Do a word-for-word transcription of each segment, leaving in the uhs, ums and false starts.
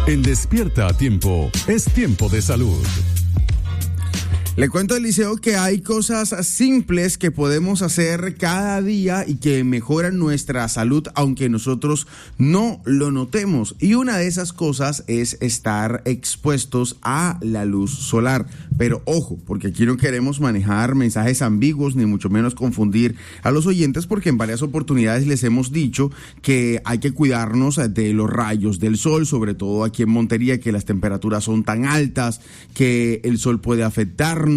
En Despierta a Tiempo, es tiempo de salud. Le cuento, Eliseo, que hay cosas simples que podemos hacer cada día y que mejoran nuestra salud, aunque nosotros no lo notemos. Y una de esas cosas es estar expuestos a la luz solar. Pero ojo, porque aquí no queremos manejar mensajes ambiguos, ni mucho menos confundir a los oyentes, porque en varias oportunidades les hemos dicho que hay que cuidarnos de los rayos del sol, sobre todo aquí en Montería, que las temperaturas son tan altas, que el sol puede afectarnos.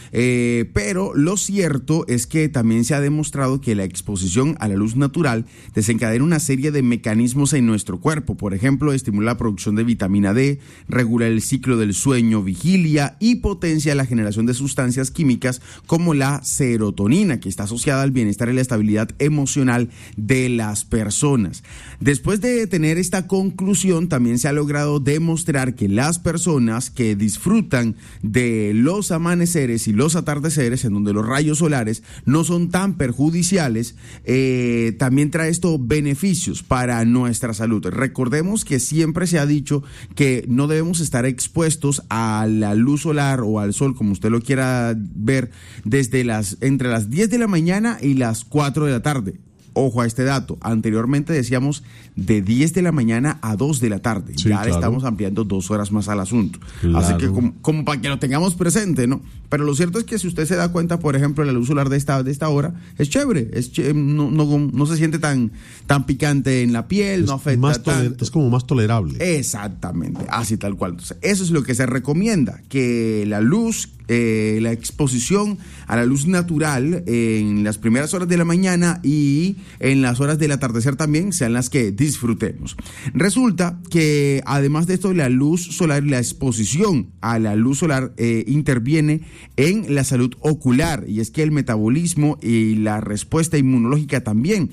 Eh, pero lo cierto es que también se ha demostrado que la exposición a la luz natural desencadena una serie de mecanismos en nuestro cuerpo. Por ejemplo, estimula la producción de vitamina D, regula el ciclo del sueño, vigilia y potencia la generación de sustancias químicas como la serotonina, que está asociada al bienestar y la estabilidad emocional de las personas. Después de tener esta conclusión, también se ha logrado demostrar que las personas que disfrutan de los amaneceres y los atardeceres, en donde los rayos solares no son tan perjudiciales, eh, también trae esto beneficios para nuestra salud. Recordemos que siempre se ha dicho que no debemos estar expuestos a la luz solar o al sol, como usted lo quiera ver, desde las entre las diez de la mañana y las cuatro de la tarde. Ojo a este dato, anteriormente decíamos de diez de la mañana a dos de la tarde, sí, ya claro. Le estamos ampliando dos horas más al asunto, claro. Así que como, como para que lo tengamos presente, ¿no? Pero lo cierto es que si usted se da cuenta, por ejemplo, la luz solar de esta, de esta hora, es chévere, es ché- no, no, no se siente tan, tan picante en la piel, es no afecta más toler- tanto. Es como más tolerable. Exactamente, así tal cual. Entonces, eso es lo que se recomienda, que la luz, eh, la exposición a la luz natural en las primeras horas de la mañana y en las horas del atardecer también sean las que disfrutemos. Resulta que además de esto, la luz solar y la exposición a la luz solar eh, interviene en la salud ocular, y es que el metabolismo y la respuesta inmunológica también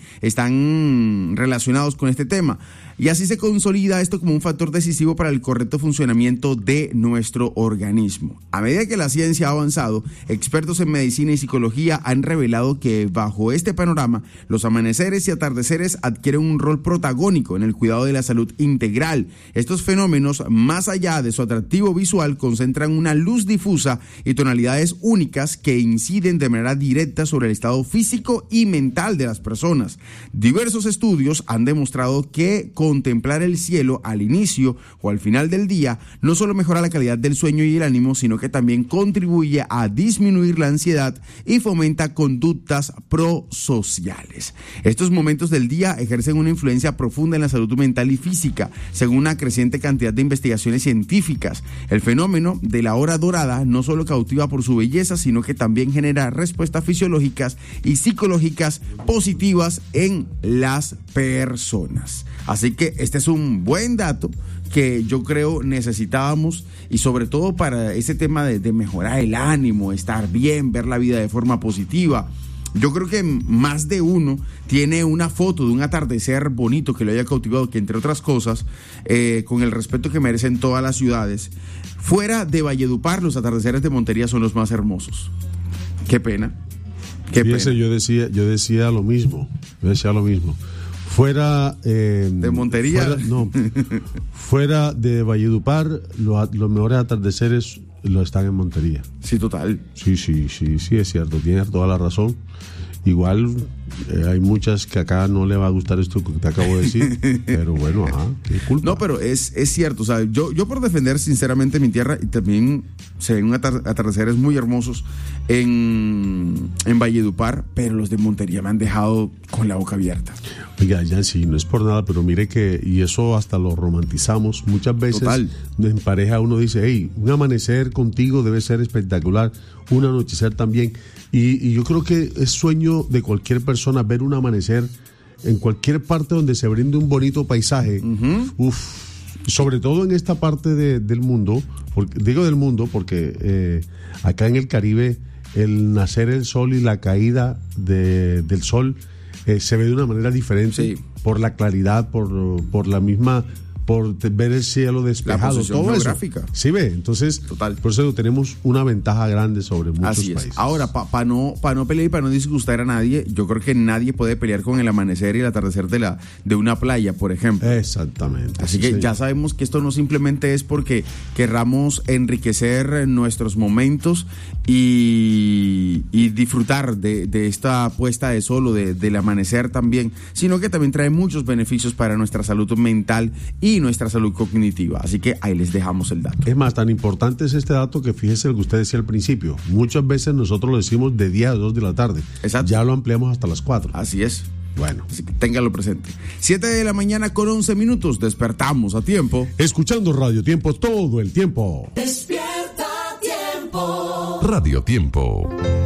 están relacionados con este tema. Y así se consolida esto como un factor decisivo para el correcto funcionamiento de nuestro organismo. A medida que la ciencia ha avanzado, expertos en medicina y psicología han revelado que bajo este panorama, los amaneceres y atardeceres adquieren un rol protagónico en el cuidado de la salud integral. Estos fenómenos, más allá de su atractivo visual, concentran una luz difusa y tonalidades únicas que inciden de manera directa sobre el estado físico y mental de las personas. Diversos estudios han demostrado que contemplar el cielo al inicio o al final del día no solo mejora la calidad del sueño y el ánimo, sino que también contribuye a disminuir la ansiedad y fomenta conductas prosociales. Estos momentos del día ejercen una influencia profunda en la salud mental y física, según una creciente cantidad de investigaciones científicas. El fenómeno de la hora dorada no solo cautiva por su belleza, sino que también genera respuestas fisiológicas y psicológicas positivas en las personas. Así que este es un buen dato que yo creo necesitábamos, y sobre todo para ese tema de, de mejorar el ánimo, estar bien, ver la vida de forma positiva. Yo creo que más de uno tiene una foto de un atardecer bonito que lo haya cautivado, que entre otras cosas, eh, con el respeto que merecen todas las ciudades, fuera de Valledupar, los atardeceres de Montería son los más hermosos. Qué pena. Qué Fíjese, pena. yo decía, yo decía lo mismo, yo decía lo mismo. Fuera eh, de Montería, fuera, no, fuera de Valledupar, lo, los mejores atardeceres lo están en Montería. Sí, total. Sí, sí, sí, sí, es cierto, tienes toda la razón. Igual eh, hay muchas que acá no le va a gustar esto que te acabo de decir, pero bueno, ajá, disculpa. No, pero es, es cierto, o sea, yo, yo por defender sinceramente mi tierra, y también se ven atar- atardeceres muy hermosos en, en Valledupar, pero los de Montería me han dejado con la boca abierta. Oiga, ya sí, no es por nada, pero mire que, y eso hasta lo romantizamos, muchas veces Total. En pareja uno dice, hey, un amanecer contigo debe ser espectacular, un anochecer también, y, y yo creo que es sueño de cualquier persona ver un amanecer en cualquier parte donde se brinde un bonito paisaje. Uh-huh. Uf, sobre todo en esta parte de, del mundo, porque, digo del mundo porque eh, acá en el Caribe el nacer el sol y la caída de, del sol eh, se ve de una manera diferente, sí. Por la claridad, por, por la misma por te- ver el cielo despejado, posición todo geográfica. eso. ¿Sí ve? Entonces, Total. por eso tenemos una ventaja grande sobre muchos Así es. países. Ahora, para pa no, pa no pelear y para no disgustar a nadie, yo creo que nadie puede pelear con el amanecer y el atardecer de, la, de una playa, por ejemplo. Exactamente. Así sí, que señor. ya sabemos que esto no simplemente es porque querramos enriquecer nuestros momentos y, y disfrutar de, de esta puesta de sol o de, del amanecer también, sino que también trae muchos beneficios para nuestra salud mental y nuestra salud cognitiva. Así que ahí les dejamos el dato. Es más, tan importante es este dato que fíjese lo que usted decía al principio. Muchas veces nosotros lo decimos de día a dos de la tarde. Exacto. Ya lo ampliamos hasta las cuatro. Así es. Bueno. Así que ténganlo presente. siete de la mañana con once minutos. Despertamos a tiempo. Escuchando Radio Tiempo todo el tiempo. Despierta Tiempo. Radio Tiempo.